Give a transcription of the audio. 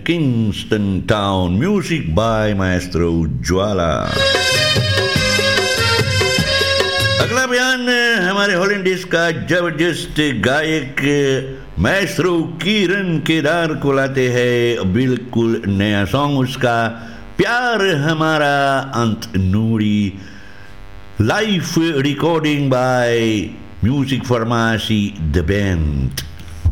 Kingston Town, music by Maestro ज्वाला। अगला बयान हमारे हॉलैंडिस का जबरदस्त गायक मैस्ट्रो किरण केदार को लाते हैं। बिल्कुल नया सॉन्ग उसका, प्यार हमारा अंत नूरी, live recording by music pharmacy the band.